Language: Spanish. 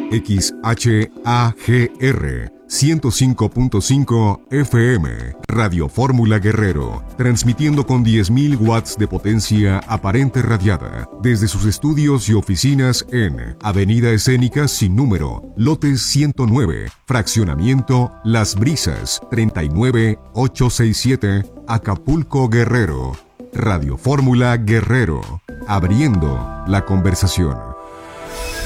XHAGR 105.5 FM, Radio Fórmula Guerrero, transmitiendo con 10.000 watts de potencia aparente radiada, desde sus estudios y oficinas en Avenida Escénica sin número, lote 109, fraccionamiento Las Brisas, 39867, Acapulco, Guerrero. Radio Fórmula Guerrero, abriendo la conversación.